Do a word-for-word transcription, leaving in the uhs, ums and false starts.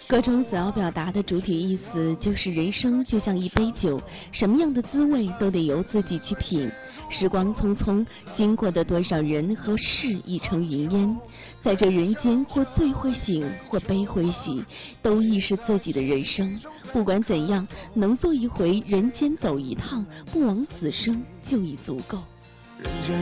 歌中所要表达的主体意思就是人生就像一杯酒，什么样的滋味都得由自己去品。时光匆匆，经过的多少人和事已成云烟，在这人间或醉会醒，或悲会喜，都亦是自己的人生。不管怎样，能做一回人间走一趟，不枉此生就已足够。